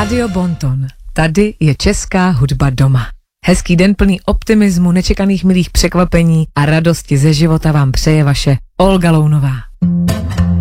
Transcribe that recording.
Rádio Bonton. Tady je česká hudba doma. Hezký den plný optimismu, nečekaných milých překvapení a radosti ze života vám přeje vaše Olga Lounová.